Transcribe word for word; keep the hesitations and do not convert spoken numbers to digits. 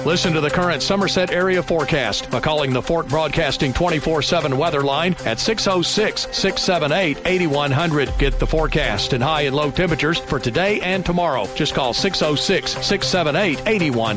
Listen to the current Somerset area forecast by calling the Fort Broadcasting twenty-four seven weather line at six oh six, six seven eight, eight one zero zero. Get the forecast and high and low temperatures for today and tomorrow. Just call six oh six, six seven eight, eight one zero zero.